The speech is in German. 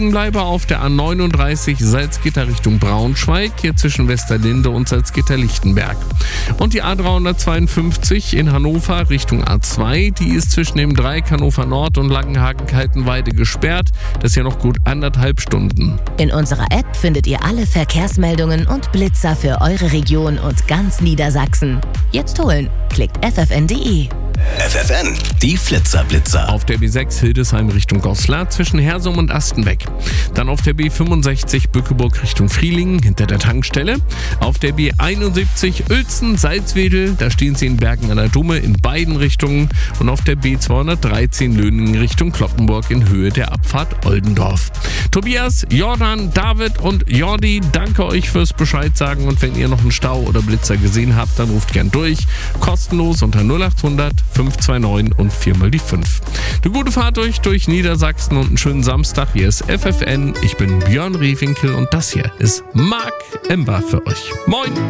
Liegenbleiber auf der A39 Salzgitter Richtung Braunschweig, hier zwischen Westerlinde und Salzgitter-Lichtenberg. Und die A352 in Hannover Richtung A2, die ist zwischen dem Dreieck Hannover Nord und Langenhagen-Kaltenweide gesperrt. Das ist ja noch gut 1,5 Stunden. In unserer App findet ihr alle Verkehrsmeldungen und Blitzer für eure Region und ganz Niedersachsen. Jetzt holen. Klickt ffn.de. FFN, die Flitzer-Blitzer. Auf der B6 Hildesheim Richtung Goslar zwischen Hersum und Astenbeck. Dann auf der B65 Bückeburg Richtung Frielingen hinter der Tankstelle. Auf der B71 Uelzen-Salzwedel, da stehen sie in Bergen an der Dumme in beiden Richtungen. Und auf der B213 Löningen Richtung Kloppenburg in Höhe der Abfahrt Oldendorf. Tobias, Jordan, David und Jordi, danke euch fürs Bescheid sagen. Und wenn ihr noch einen Stau oder Blitzer gesehen habt, dann ruft gern durch. Kostenlos unter 0800 529 und 4 mal die 5. Eine gute Fahrt durch Niedersachsen und einen schönen Samstag. Hier ist FFN. Ich bin Björn Rehwinkel und das hier ist Marc Ember für euch. Moin!